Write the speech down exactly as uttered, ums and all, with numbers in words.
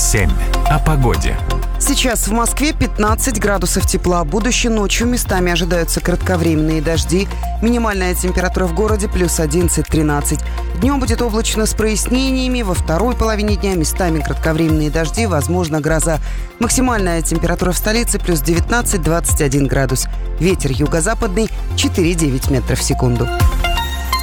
семь. О погоде. Сейчас в Москве пятнадцать градусов тепла. Будущей ночью местами ожидаются кратковременные дожди. Минимальная температура в городе плюс одиннадцать-тринадцать. Днем будет облачно с прояснениями. Во второй половине дня местами кратковременные дожди, возможно, гроза. Максимальная температура в столице плюс девятнадцать-двадцать один градус. Ветер юго-западный четыре-девять метров в секунду.